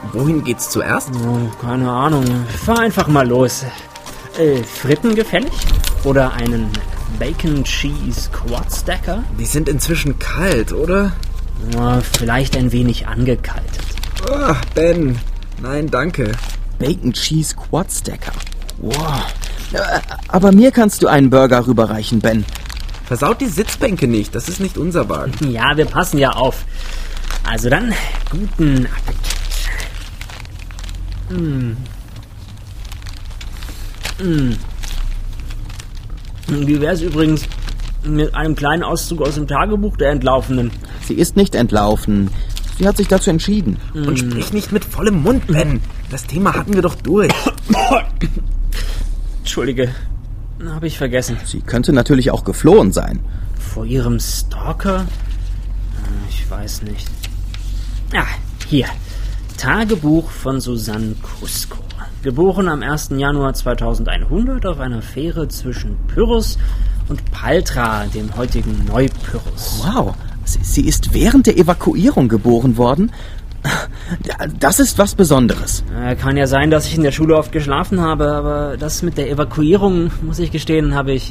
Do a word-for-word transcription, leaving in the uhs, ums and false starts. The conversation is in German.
wohin geht's zuerst? Oh, keine Ahnung. Fahr einfach mal los. Äh, Fritten gefällig? Oder einen Bacon Cheese Quad Stacker? Die sind inzwischen kalt, oder? Oh, vielleicht ein wenig angekaltet. Oh, Ben. Nein, danke. Bacon Cheese Quad Stacker. Wow. Aber mir kannst du einen Burger rüberreichen, Ben. Versaut die Sitzbänke nicht, das ist nicht unser Wagen. Ja, wir passen ja auf. Also dann, guten Appetit. Mm. Mm. Wie wär's übrigens mit einem kleinen Auszug aus dem Tagebuch der Entlaufenen? Sie ist nicht entlaufen. Sie hat sich dazu entschieden. Und sprich nicht mit vollem Mund, Ben. Das Thema hatten wir doch durch. Entschuldige, habe ich vergessen. Sie könnte natürlich auch geflohen sein. Vor ihrem Stalker? Ich weiß nicht. Ah, hier. Tagebuch von Susanne Cusco. Geboren am ersten Januar zweitausendeinhundert auf einer Fähre zwischen Pyrrhus und Paltra, dem heutigen Neupyrrhus. Wow, sie, sie ist während der Evakuierung geboren worden? Das ist was Besonderes. Äh, kann ja sein, dass ich in der Schule oft geschlafen habe, aber das mit der Evakuierung, muss ich gestehen, habe ich